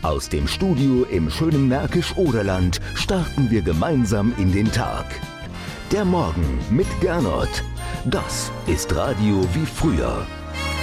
Aus dem Studio im schönen Märkisch-Oderland starten wir gemeinsam in den Tag. Der Morgen mit Gernot. Das ist Radio wie früher.